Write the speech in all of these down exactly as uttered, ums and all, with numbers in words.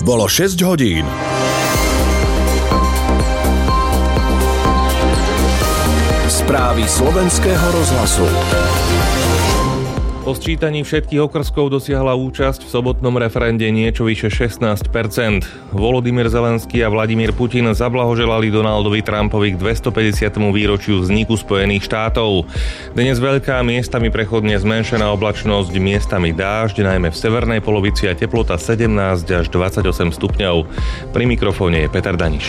Bolo šesť hodín. Správy slovenského rozhlasu. Po sčítaní všetkých okrskov dosiahla účasť v sobotnom referende niečo vyše šestnásť percent. Volodymyr Zelenský a Vladimír Putin zablahoželali Donaldovi Trumpovi k dvestopäťdesiatemu výročiu vzniku Spojených štátov. Dnes veľká, miestami prechodne zmenšená oblačnosť, miestami dážď, najmä v severnej polovici a teplota sedemnásť až dvadsaťosem stupňov. Pri mikrofóne je Peter Daniš.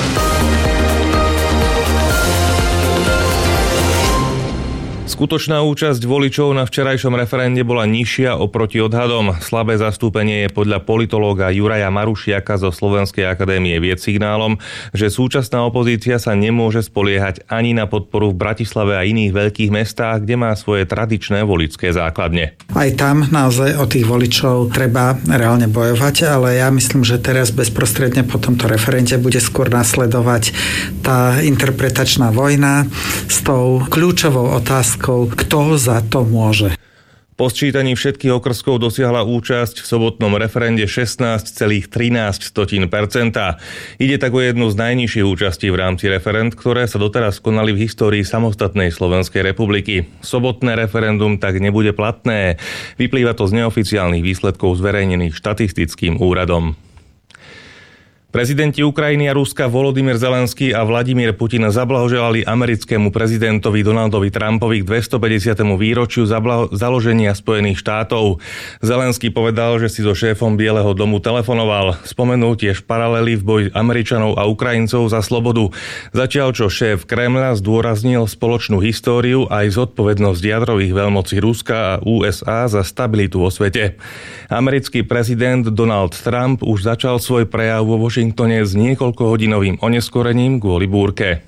Skutočná účasť voličov na včerajšom referende bola nižšia oproti odhadom. Slabé zastúpenie je podľa politológa Juraja Marušiaka zo Slovenskej akadémie vied signálom, že súčasná opozícia sa nemôže spoliehať ani na podporu v Bratislave a iných veľkých mestách, kde má svoje tradičné voličské základne. Aj tam naozaj o tých voličov treba reálne bojovať, ale ja myslím, že teraz bezprostredne po tomto referende bude skôr nasledovať tá interpretačná vojna s tou kľúčovou otázkou, kto za to môže. Po sčítaní všetkých okrskov dosiahla účasť v sobotnom referende šestnásť celá trinásť percenta. Ide tak o jednu z najnižších účastí v rámci referend, ktoré sa doteraz konali v histórii samostatnej Slovenskej republiky. Sobotné referendum tak nebude platné. Vyplýva to z neoficiálnych výsledkov zverejnených štatistickým úradom. Prezidenti Ukrajiny a Ruska Volodymyr Zelenský a Vladimír Putin zablahoželali americkému prezidentovi Donaldovi Trumpovi k dvestopäťdesiatemu výročiu zablaho- založenia Spojených štátov. Zelenský povedal, že si so šéfom Bieleho domu telefonoval. Spomenul tiež paralely v boji Američanov a Ukrajincov za slobodu. Zatiaľ, čo šéf Kremľa zdôraznil spoločnú históriu aj zodpovednosť jadrových veľmocí Ruska a ú es á za stabilitu vo svete. Americký prezident Donald Trump už začal svoj prejav vo Washingtone s niekoľkohodinovým oneskorením kvôli búrke.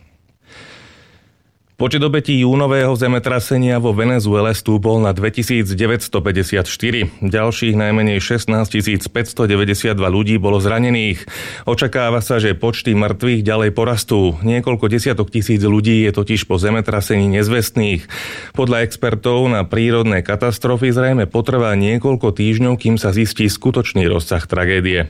Počet obetí júnového zemetrasenia vo Venezuele stúpol na dvetisícdeväťstopäťdesiatštyri. Ďalších najmenej šestnásťtisícpäťstodeväťdesiatdva ľudí bolo zranených. Očakáva sa, že počty mŕtvych ďalej porastú. Niekoľko desiatok tisíc ľudí je totiž po zemetrasení nezvestných. Podľa expertov na prírodné katastrofy zrejme potrvá niekoľko týždňov, kým sa zistí skutočný rozsah tragédie.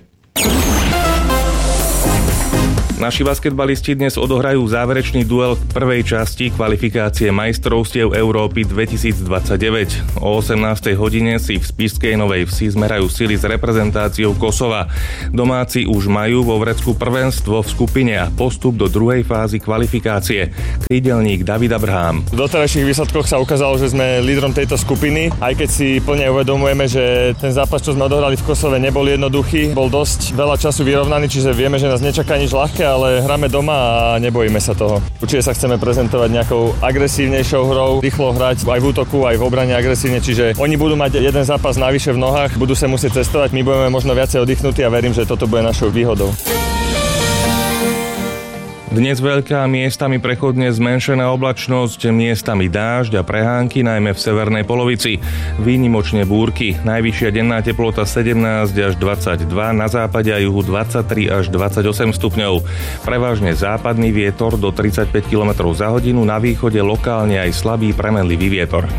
Naši basketbalisti dnes odohrajú záverečný duel v prvej časti kvalifikácie majstrovstiev Európy dvetisícdvadsaťdeväť. O osemnástej hodine si v Spišskej Novej Vsi zmerajú sily s reprezentáciou Kosova. Domáci už majú vo vrecku prvenstvo v skupine a postup do druhej fázy kvalifikácie. Krídelník David Abraham. V doterajších výsledkoch sa ukázalo, že sme lídrom tejto skupiny, aj keď si plne uvedomujeme, že ten zápas, čo sme odohrali v Kosove, nebol jednoduchý, bol dosť veľa času vyrovnaný, čiže vieme, že nás nečaká nič ľahké, ale hráme doma a nebojíme sa toho. Určite sa chceme prezentovať nejakou agresívnejšou hrou, rýchlo hrať aj v útoku, aj v obrane agresívne, čiže oni budú mať jeden zápas navyše v nohách, budú sa musieť cestovať, my budeme možno viacej oddychnutí a verím, že toto bude našou výhodou. Dnes veľká, miestami prechodne zmenšená oblačnosť, miestami dážď a prehánky, najmä v severnej polovici. Výnimočne búrky. Najvyššia denná teplota sedemnásť až dvadsaťdva, na západe a juhu dvadsaťtri až dvadsaťosem stupňov. Prevažne západný vietor do tridsaťpäť kilometrov za hodinu, na východe lokálne aj slabý premenlivý vietor.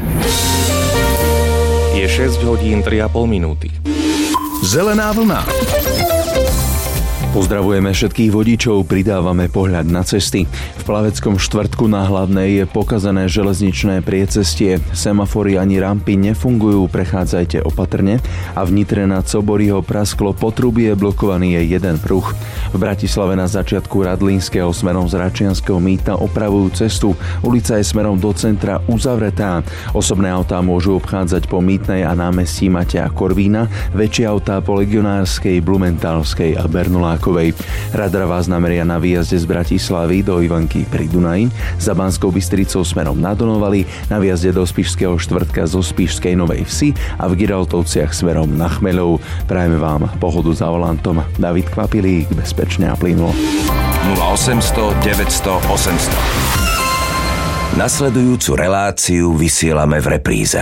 Je šesť hodín tri a pol minúty. Zelená vlna. Pozdravujeme všetkých vodičov, pridávame pohľad na cesty. V Plaveckom štvrtku na Hlavnej je pokazané železničné priecestie. Semafory ani rampy nefungujú, prechádzajte opatrne. A v Nitre nad Soboryho prasklo potrubie, blokovaný je jeden pruh. V Bratislave na začiatku Radlínskeho smerom z Račianskeho mýta opravujú cestu. Ulica je smerom do centra uzavretá. Osobné autá môžu obchádzať po Mýtnej a námestí Mateja Korvína, väčšie autá po Legionárskej, Blumentálskej a Bernolákovej. Radar vás nameria na výjazde z Bratislavy do Ivanky pri Dunaji, za Banskou Bystricou smerom na Donovali, na výjazde do Spišského štvrtka zo Spišskej Novej Vsi a v Giraltovciach smerom na Chmeľov. Prajeme vám pohodu za volantom. David Kvapilík, bezpečne a plynulo. nula osemsto deväťsto osemsto. Nasledujúcu reláciu vysielame v repríze.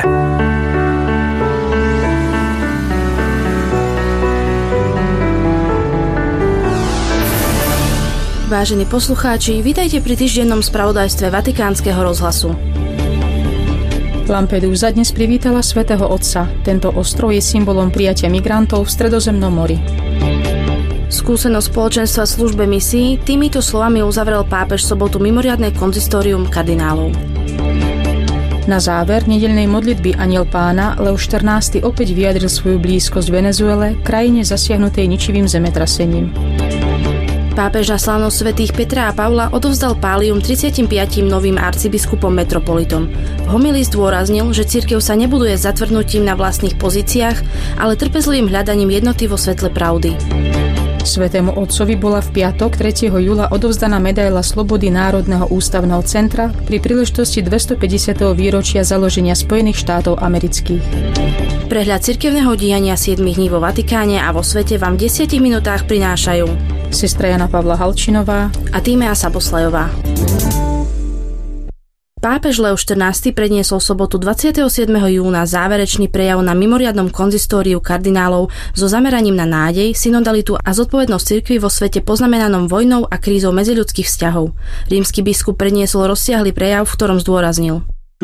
Vážení poslucháči, vítajte pri týždennom spravodajstve Vatikánskeho rozhlasu. Lampedusa dnes privítala svätého Otca. Tento ostrov je symbolom prijatia migrantov v Stredozemnom mori. Skúsenosť spoločenstva v službe misií, týmito slovami uzavrel pápež sobotu mimoriadne konzistórium kardinálov. Na záver nedeľnej modlitby Anjel Pána Leo štrnásty opäť vyjadril svoju blízkosť Venezuele, krajine zasiahnutej ničivým zemetrasením. Pápež na slávnosť svätých Petra a Pavla odovzdal pálium tridsaťpäť novým arcibiskupom metropolitom. V homílii zdôraznil, že cirkev sa nebuduje zatvrdnutím na vlastných pozíciách, ale trpezlivým hľadaním jednoty vo svetle pravdy. Svätému Otcovi bola v piatok tretieho júla odovzdaná medaila Slobody Národného ústavného centra pri príležitosti dvestopäťdesiateho výročia založenia Spojených štátov amerických. Prehľad cirkevného diania siedmich dní vo Vatikáne a vo svete vám v desiatich minútach prinášajú sestra Jana Pavla Halčinová a Tímea Saboslajová. Pápež Leo štrnásty predniesol sobotu dvadsiateho siedmeho júna záverečný prejav na mimoriadnom konzistóriu kardinálov so zameraním na nádej, synodalitu a zodpovednosť cirkvi vo svete poznamenanom vojnou a krízou medziľudských vzťahov. Rímsky biskup predniesol rozsiahly prejav, v ktorom zdôraznil: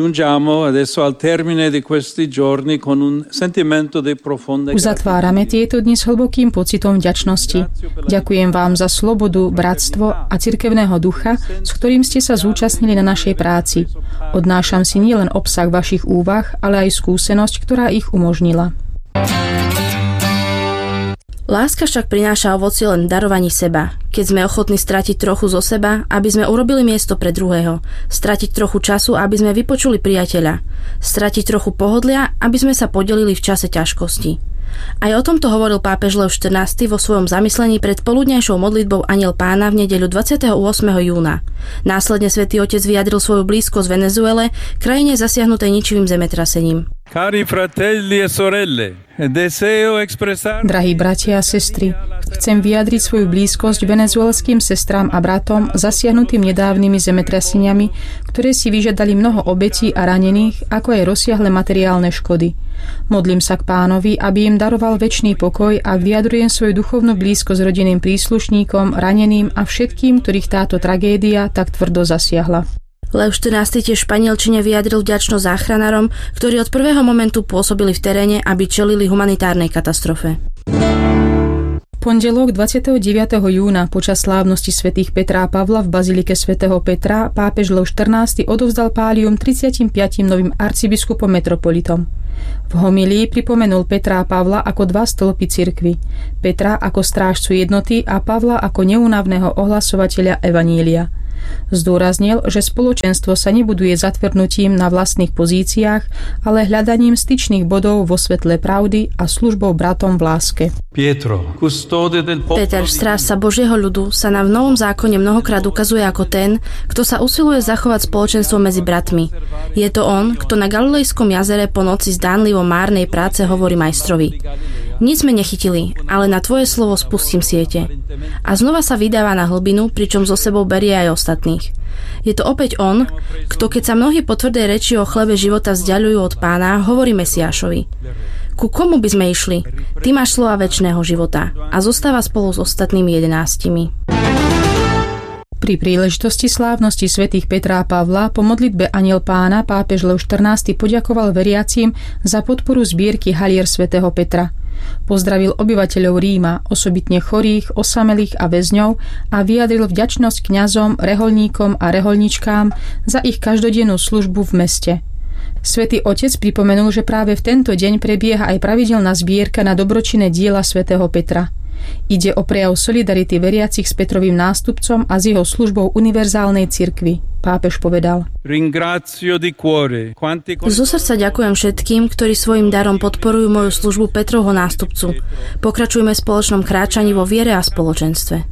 Uzatvárame tieto dni s hlbokým pocitom vďačnosti. Ďakujem vám za slobodu, bratstvo a cirkevného ducha, s ktorým ste sa zúčastnili na našej práci. Odnášam si nielen obsah vašich úvah, ale aj skúsenosť, ktorá ich umožnila. Láska však prináša ovocie len v darovaní seba. Keď sme ochotní stratiť trochu zo seba, aby sme urobili miesto pre druhého. Stratiť trochu času, aby sme vypočuli priateľa. Stratiť trochu pohodlia, aby sme sa podelili v čase ťažkosti. Aj o tomto hovoril pápež Leo štrnásty vo svojom zamyslení pred poludňajšou modlitbou Anjel Pána v nedeľu dvadsiateho ôsmeho júna. Následne Svätý Otec vyjadril svoju blízkosť Venezuele, krajine zasiahnutej ničivým zemetrasením. Cari fratelli e sorelle, deseo expressar... Drahí bratia a sestry, chcem vyjadriť svoju blízkosť venezuelským sestrám a bratom zasiahnutým nedávnymi zemetraseniami, ktoré si vyžiadali mnoho obetí a ranených, ako aj rozsiahle materiálne škody. Modlím sa k Pánovi, aby im daroval večný pokoj a vyjadrujem svoju duchovnú blízkosť rodinným príslušníkom, raneným a všetkým, ktorých táto tragédia tak tvrdo zasiahla. Leo štrnásty tiež v španielčine vyjadril vďačnosť záchranárom, ktorí od prvého momentu pôsobili v teréne, aby čelili humanitárnej katastrofe. Pondelok dvadsiateho deviateho júna počas slávnosti svätých Petra a Pavla v bazilike svätého Petra pápež Leo štrnásty odovzdal pálium tridsaťpäť novým arcibiskupom metropolitom. V homílii pripomenul Petra a Pavla ako dva stĺpy cirkvi. Petra ako strážcu jednoty a Pavla ako neúnavného ohlasovateľa evanília. Zdôraznil, že spoločenstvo sa nebuduje zatvrdnutím na vlastných pozíciách, ale hľadaním styčných bodov vo svetle pravdy a službou bratom v láske. Peter, strážca Božieho ľudu, sa nám v Novom zákone mnohokrát ukazuje ako ten, kto sa usiluje zachovať spoločenstvo medzi bratmi. Je to on, kto na Galilejskom jazere po noci zdánlivo márnej práce hovorí majstrovi: Nic sme nechytili, ale na tvoje slovo spustím siete. A znova sa vydáva na hlbinu, pričom zo sebou berie aj ostatných. Je to opäť on, kto, keď sa mnohí po tvrdej reči o chlebe života vzdiaľujú od Pána, hovorí Mesiášovi: Ku komu by sme išli? Ty máš slova večného života a zostáva spolu s ostatnými jedenástimi. Pri príležitosti slávnosti svätých Petra a Pavla po modlitbe Anjel Pána pápež Leo štrnásty poďakoval veriacím za podporu zbierky halier svätého Petra. Pozdravil obyvateľov Ríma, osobitne chorých, osamelých a väzňov a vyjadril vďačnosť kňazom, rehoľníkom a rehoľničkám za ich každodennú službu v meste. Svätý Otec pripomenul, že práve v tento deň prebieha aj pravidelná zbierka na dobročinné diela svätého Petra. Ide o prejav solidarity veriacich s Petrovým nástupcom a s jeho službou univerzálnej cirkvi. Pápež povedal: Zo srdca ďakujem všetkým, ktorí svojim darom podporujú moju službu Petrovho nástupcu. Pokračujme v spoločnom kráčaní vo viere a spoločenstve.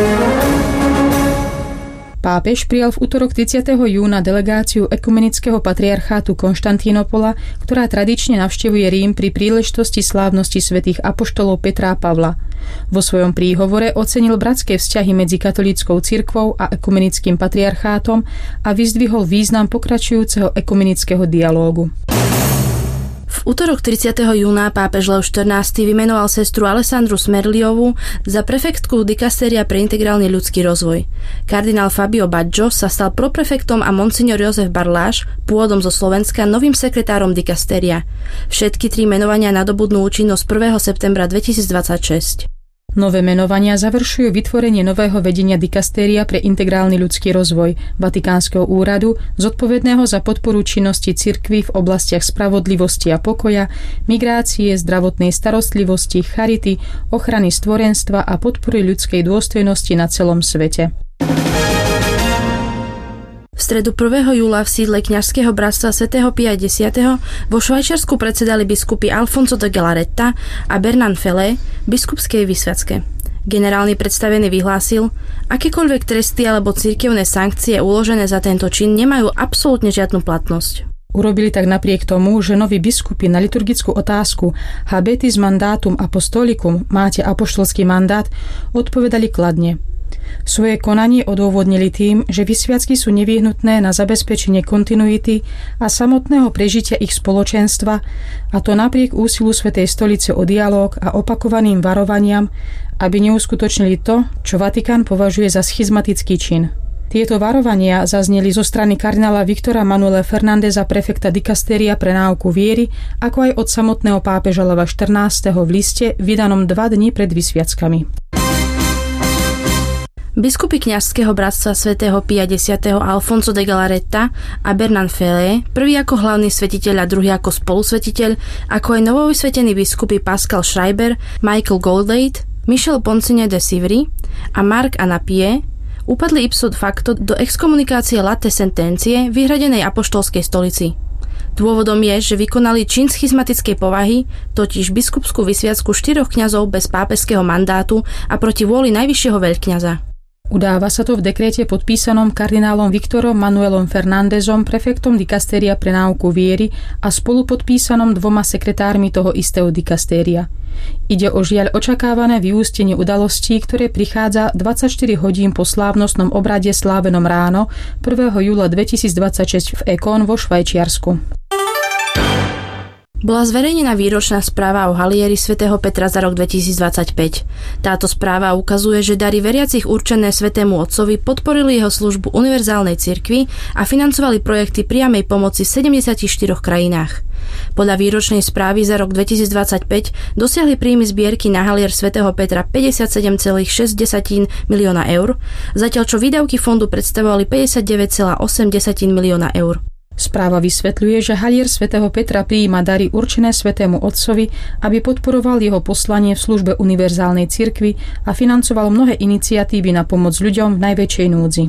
Pápež prijal v utorok tridsiateho júna delegáciu ekumenického patriarchátu Konštantínopola, ktorá tradične navštevuje Rím pri príležitosti slávnosti svätých apoštolov Petra a Pavla. Vo svojom príhovore ocenil bratské vzťahy medzi katolíckou cirkvou a ekumenickým patriarchátom a vyzdvihol význam pokračujúceho ekumenického dialógu. V V útorok tridsiateho júna pápež Leo štrnásty vymenoval sestru Alessandru Smerliovu za prefektku dikastéria pre integrálny ľudský rozvoj. Kardinál Fabio Baggio sa stal proprefektom a monsignor Jozef Barláš, pôvodom zo Slovenska, novým sekretárom dikastéria. Všetky tri menovania nadobudnú účinnosť prvého septembra dvetisícdvadsaťšesť. Nové menovania završujú vytvorenie nového vedenia dikastéria pre integrálny ľudský rozvoj Vatikánskeho úradu, zodpovedného za podporu činnosti cirkvi v oblastiach spravodlivosti a pokoja, migrácie, zdravotnej starostlivosti, charity, ochrany stvorenstva a podpory ľudskej dôstojnosti na celom svete. V stredu prvého júla v sídle kňažského bratstva svätého Pia X vo Švajčiarsku predsedali biskupy Alfonso de Galaretta a Bernard Fellé biskupskej vysviacke. Generálny predstavený vyhlásil, akékoľvek tresty alebo cirkevné sankcie uložené za tento čin nemajú absolútne žiadnu platnosť. Urobili tak napriek tomu, že noví biskupy na liturgickú otázku habetis mandatum apostolicum, máte apoštolský mandát, odpovedali kladne. Svoje konanie odôvodnili tým, že vysviacky sú nevyhnutné na zabezpečenie kontinuity a samotného prežitia ich spoločenstva, a to napriek úsilu Svätej stolice o dialóg a opakovaným varovaniam, aby neuskutočnili to, čo Vatikán považuje za schizmatický čin. Tieto varovania zazneli zo strany kardinála Viktora Manuela Fernandeza, prefekta dikastéria pre náuku viery, ako aj od samotného pápeža Leva štrnásteho v liste vydanom dva dni pred vysviackami. Biskupy kňažského bratstva svätého Pia X Alfonso de Galaretta a Bernard Fellé, prvý ako hlavný svetiteľ a druhý ako spolusvetiteľ, ako aj novovysvetený biskupy Pascal Schreiber, Michael Goldade, Michel Poncine de Sivry a Marc Anapie, upadli ipso facto do exkomunikácie late sentencie vyhradenej apoštolskej stolici. Dôvodom je, že vykonali čin schizmatickej povahy, totiž biskupskú vysviacku štyroch kňazov bez pápežského mandátu a proti vôli najvyššieho veľkňaza. Udáva sa to v dekréte podpísanom kardinálom Viktorom Manuelom Fernandezom, prefektom dikastéria pre náuku viery a spolupodpísanom dvoma sekretármi toho istého dikastéria. Ide o žiaľ očakávané vyústenie udalostí, ktoré prichádza dvadsaťštyri hodín po slávnostnom obrade slávenom ráno prvého júla dvetisícdvadsaťšesť v Ekon vo Švajčiarsku. Bola zverejnená výročná správa o halieri svätého Petra za rok dvetisícdvadsaťpäť. Táto správa ukazuje, že dary veriacich určené svätému Otcovi podporili jeho službu univerzálnej cirkvi a financovali projekty priamej pomoci v sedemdesiatich štyroch krajinách. Podľa výročnej správy za rok dvetisícdvadsaťpäť dosiahli príjmy zbierky na halier svätého Petra päťdesiatsedem celá šesť milióna eur, zatiaľ čo výdavky fondu predstavovali päťdesiatdeväť celá osem milióna eur. Správa vysvetľuje, že halier svätého Petra prijíma dary určené svätému Otcovi, aby podporoval jeho poslanie v službe univerzálnej cirkvi a financoval mnohé iniciatívy na pomoc ľuďom v najväčšej núdzi.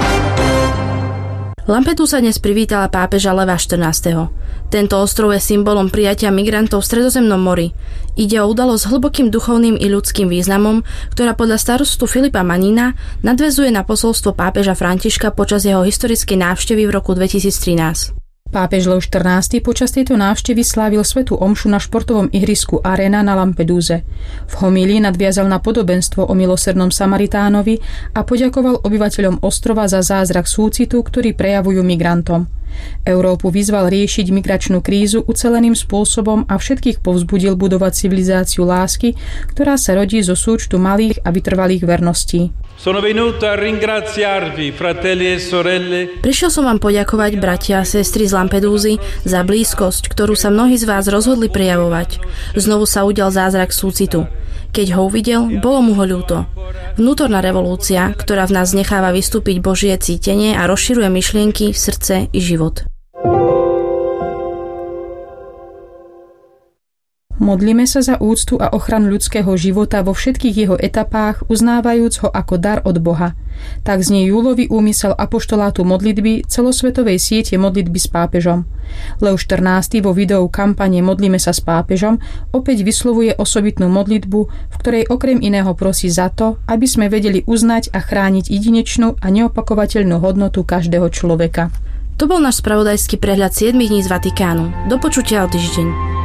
Lampedusa dnes privítala pápeža Leva štrnásteho. Tento ostrov je symbolom prijatia migrantov v Stredozemnom mori. Ide o udalosť s hlbokým duchovným i ľudským významom, ktorá podľa starostu Filipa Manina nadväzuje na posolstvo pápeža Františka počas jeho historickej návštevy v roku dvetisíctrinásť. Pápež Leo štrnásty počas tejto návštevy slávil svätú omšu na športovom ihrisku Arena na Lampedúze. V homílii nadviazal na podobenstvo o milosrdnom Samaritánovi a poďakoval obyvateľom ostrova za zázrak súcitu, ktorý prejavujú migrantom. Európu vyzval riešiť migračnú krízu uceleným spôsobom a všetkých povzbudil budovať civilizáciu lásky, ktorá sa rodí zo súčtu malých a vytrvalých verností. Sono venuto a ringraziarvi, fratelli e sorelle. Prišiel som vám poďakovať, bratia a sestry z Lampedúzy, za blízkosť, ktorú sa mnohí z vás rozhodli prejavovať. Znovu sa udial zázrak súcitu. Keď ho uvidel, bolo mu ho ľúto. Vnútorná revolúcia, ktorá v nás necháva vystúpiť Božie cítenie a rozširuje myšlienky, srdce i život. Modlíme sa za úctu a ochranu ľudského života vo všetkých jeho etapách, uznávajúc ho ako dar od Boha. Tak znie júlový úmysel apoštolátu modlitby celosvetovej siete modlitby s pápežom. Leo štrnásty vo videu kampane Modlíme sa s pápežom opäť vyslovuje osobitnú modlitbu, v ktorej okrem iného prosí za to, aby sme vedeli uznať a chrániť jedinečnú a neopakovateľnú hodnotu každého človeka. To bol náš spravodajský prehľad siedmich dní z Vatikánu. Do počutia o týždeň.